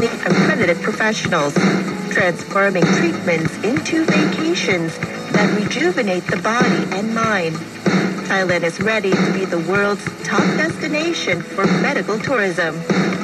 accredited professionals, transforming treatments into vacations that rejuvenate the body and mind. Thailand is ready to be the world's top destination for medical tourism.